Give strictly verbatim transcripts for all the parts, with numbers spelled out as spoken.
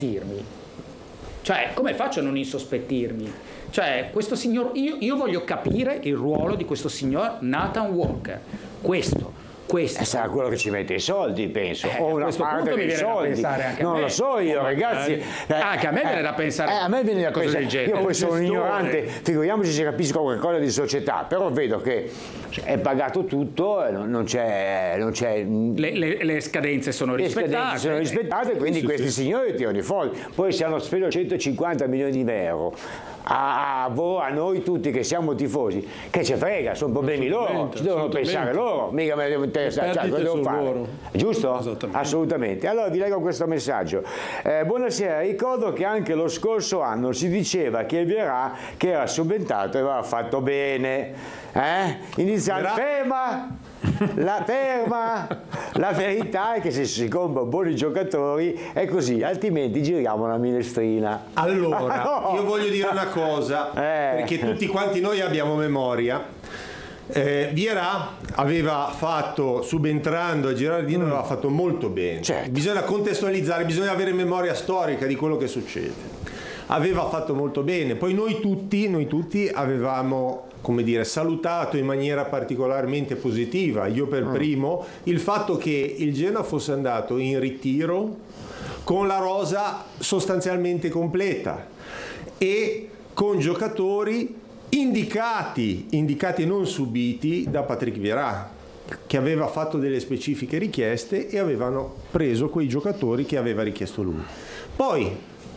Cioè, come faccio a non insospettirmi? Cioè, questo signor, io, io voglio capire il ruolo di questo signor Nathan Walker. Questo. Questo. E sarà quello che ci mette i soldi, penso, Eh, o una parte dei soldi. Anche non lo so io, oh, ragazzi. Eh, anche a me viene da pensare. Eh, a me viene da pensare. Io poi sono un ignorante, figuriamoci se capisco qualcosa di società, però vedo che è pagato tutto, non c'è. Non c'è le, le, le scadenze sono le rispettate. Scadenze sono rispettate, quindi sì, questi sì. signori tirano i soldi. Poi se hanno speso centocinquanta milioni di euro. A, a, voi, a noi tutti che siamo tifosi, che ci frega, sono problemi loro, ci devono pensare loro, mica me ne devo interessare, cioè, cosa devo fare? Loro. Giusto? Assolutamente. Allora vi leggo questo messaggio. Eh, buonasera, ricordo che anche lo scorso anno si diceva che Vieira, che era subentrato, aveva fatto bene. Eh? Iniziando, ferma! La ferma, la verità è che se si comprano buoni giocatori è così, altrimenti giriamo una minestrina. Allora, no. io voglio dire una cosa, eh. perché tutti quanti noi abbiamo memoria. Eh, Vieira aveva fatto, subentrando a Girardino, mm. aveva fatto molto bene. Certo. Bisogna contestualizzare, bisogna avere memoria storica di quello che succede. Aveva fatto molto bene, poi noi tutti, noi tutti avevamo, come dire, salutato in maniera particolarmente positiva, io per mm. primo, il fatto che il Genoa fosse andato in ritiro con la rosa sostanzialmente completa e con giocatori indicati, indicati e non subiti da Patrick Vieira, che aveva fatto delle specifiche richieste e avevano preso quei giocatori che aveva richiesto lui. Poi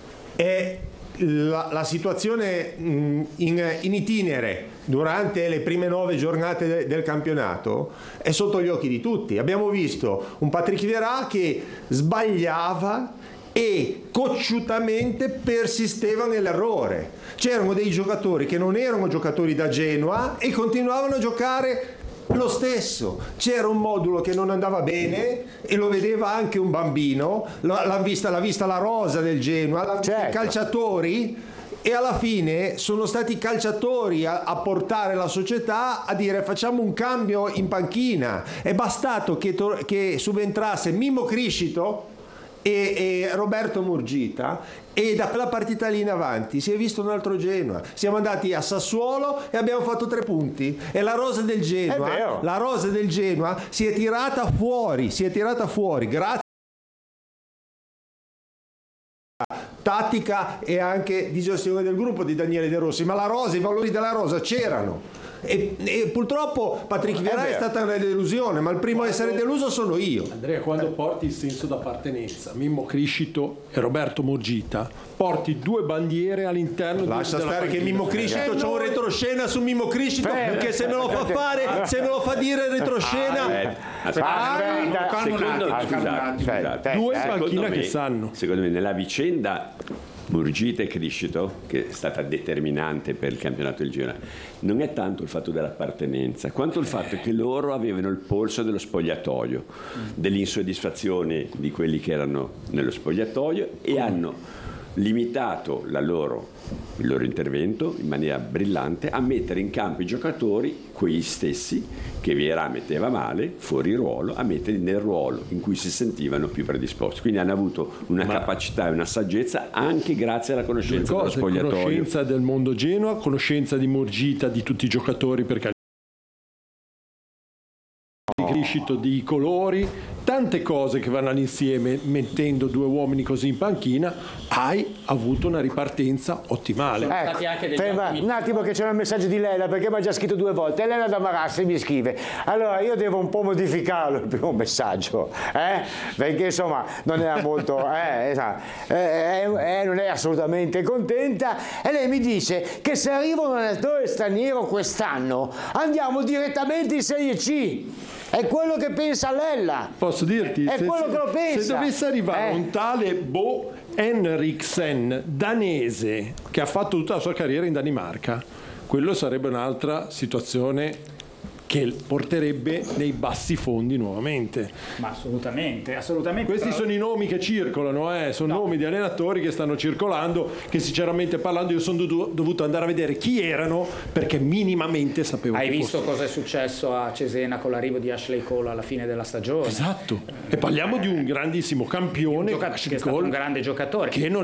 è La, la situazione in, in itinere durante le prime nove giornate de, del campionato è sotto gli occhi di tutti. Abbiamo visto un Patrick Vieira che sbagliava e cocciutamente persisteva nell'errore. C'erano dei giocatori che non erano giocatori da Genoa e continuavano a giocare lo stesso. C'era un modulo che non andava bene e lo vedeva anche un bambino, l'ha vista, l'ha vista la rosa del Genoa, l'ha vista certo. i calciatori, e alla fine sono stati i calciatori a, a portare la società a dire facciamo un cambio in panchina. È bastato che, to- che subentrasse Mimmo Criscito e, e Roberto Murgita, e da quella partita lì in avanti si è visto un altro Genoa. Siamo andati a Sassuolo e abbiamo fatto tre punti, e la rosa del Genoa la rosa del Genoa si è tirata fuori si è tirata fuori grazie alla tattica e anche di gestione del gruppo di Daniele De Rossi, ma la rosa, i valori della rosa c'erano. E, e purtroppo Patrick Vieira è, è stata una delusione, ma il primo a essere deluso sono io. Andrea, quando porti il senso d'appartenenza, Mimmo Criscito e Roberto Murgita, porti due bandiere all'interno. Lascia della stare partita. che Mimmo Criscito eh, c'è un retroscena su Mimmo Criscito, perché se me lo fa fare, se me lo fa dire retroscena, due in panchina che sanno. Secondo me nella vicenda Murgita e Criscito, che è stata determinante per il campionato del Genoa, non è tanto il fatto dell'appartenenza quanto il fatto che loro avevano il polso dello spogliatoio, dell'insoddisfazione di quelli che erano nello spogliatoio, e hanno limitato la loro, il loro intervento in maniera brillante a mettere in campo i giocatori, quegli stessi che Vieira metteva male fuori ruolo, a metterli nel ruolo in cui si sentivano più predisposti. Quindi hanno avuto una Ma capacità e una saggezza anche grazie alla conoscenza cose, dello spogliatoio, conoscenza del mondo Genoa, conoscenza di Murgita, di tutti i giocatori, perché di Criscito, di colori, tante cose che vanno all'insieme. Mettendo due uomini così in panchina hai avuto una ripartenza ottimale. Ecco, ferma, un attimo che c'è un messaggio di Lena, perché mi ha già scritto due volte. Elena da Marassi mi scrive: allora io devo un po' modificarlo il primo messaggio, eh? perché insomma non era molto eh, esatto. eh, eh, non è assolutamente contenta, e lei mi dice che se arriva un allenatore straniero quest'anno andiamo direttamente in Serie C. È quello che pensa Lella. Posso dirti? È se, quello che lo pensa. Se dovesse arrivare eh. un tale Bo Henriksen, danese, che ha fatto tutta la sua carriera in Danimarca, quello sarebbe un'altra situazione che porterebbe nei bassi fondi nuovamente. Ma assolutamente, assolutamente. Questi però... sono i nomi che circolano, eh? sono No. nomi di allenatori che stanno circolando, che sinceramente parlando io sono do- dovuto andare a vedere chi erano perché minimamente sapevo Hai che visto fossero. cosa è successo a Cesena con l'arrivo di Ashley Cole alla fine della stagione? Esatto, e parliamo di un grandissimo campione, Gioca- che è stato Cole, un grande giocatore. che non